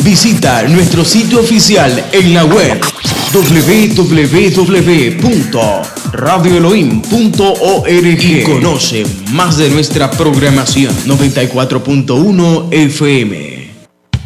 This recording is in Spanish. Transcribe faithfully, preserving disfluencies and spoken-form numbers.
Visita nuestro sitio oficial en la web doble u doble u doble u punto radio elohim punto org y conoce más de nuestra programación. Noventa y cuatro punto uno F M.